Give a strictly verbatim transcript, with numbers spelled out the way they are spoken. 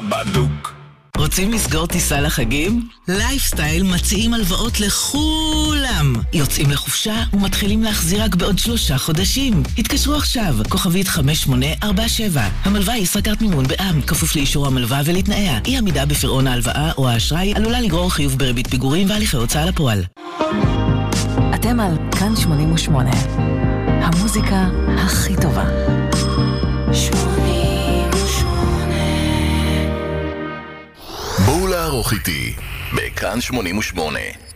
בדוק. רוצים לסגור טיסה לחגים? לייפסטייל מציעים הלוואות לכולם. יוצאים לחופשה ומתחילים להחזיר רק בעוד שלושה חודשים. התקשרו עכשיו, כוכבית חמש שמונה ארבע שבע. המלווה היא ישראכרט מימון בע"מ, כפוף לאישור המלווה ולתנאיה. אי עמידה בפירעון ההלוואה או האשראי עלולה לגרור חיוב בריבית פיגורים והליכי הוצאה לפועל. אתם על כאן שמונים ושמונה. המוזיקה הכי טובה. שמונים ושמונה. בואו לערוך איתי בכאן שמונים ושמונה.